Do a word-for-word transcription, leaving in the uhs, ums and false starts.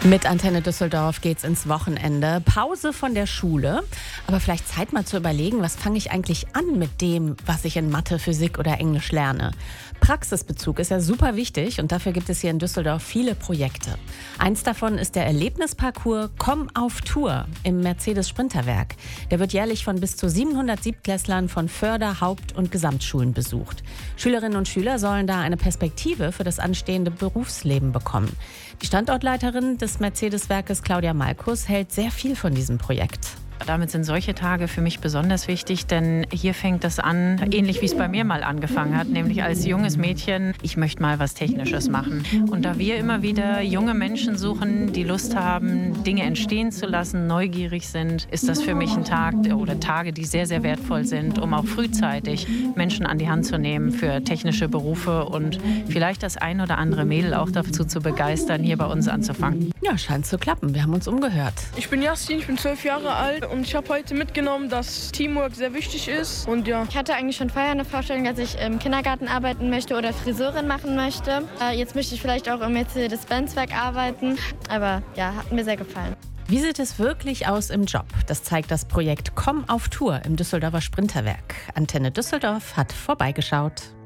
Mit Antenne Düsseldorf geht's ins Wochenende. Pause von der Schule. Aber vielleicht Zeit mal zu überlegen, was fange ich eigentlich an mit dem, was ich in Mathe, Physik oder Englisch lerne. Praxisbezug ist ja super wichtig und dafür gibt es hier in Düsseldorf viele Projekte. Eins davon ist der Erlebnisparcours Komm auf Tour im Mercedes-Sprinterwerk. Der wird jährlich von bis zu siebenhundert Siebtklässlern von Förder-, Haupt- und Gesamtschulen besucht. Schülerinnen und Schüler sollen da eine Perspektive für das anstehende Berufsleben bekommen. Die Standortleiterin des Mercedes-Werkes, Claudia Malkus, hält sehr viel von diesem Projekt. Damit sind solche Tage für mich besonders wichtig, denn hier fängt es an, ähnlich wie es bei mir mal angefangen hat, nämlich als junges Mädchen, ich möchte mal was Technisches machen. Und da wir immer wieder junge Menschen suchen, die Lust haben, Dinge entstehen zu lassen, neugierig sind, ist das für mich ein Tag oder Tage, die sehr, sehr wertvoll sind, um auch frühzeitig Menschen an die Hand zu nehmen für technische Berufe und vielleicht das ein oder andere Mädel auch dazu zu begeistern, hier bei uns anzufangen. Ja, scheint zu klappen. Wir haben uns umgehört. Ich bin Yassin, ich bin zwölf Jahre alt und ich habe heute mitgenommen, dass Teamwork sehr wichtig ist. Und ja. Ich hatte eigentlich schon vorher eine Vorstellung, dass ich im Kindergarten arbeiten möchte oder Friseurin machen möchte. Jetzt möchte ich vielleicht auch im Mercedes-Benz-Werk arbeiten. Aber ja, hat mir sehr gefallen. Wie sieht es wirklich aus im Job? Das zeigt das Projekt Komm auf Tour im Düsseldorfer Sprinterwerk. Antenne Düsseldorf hat vorbeigeschaut.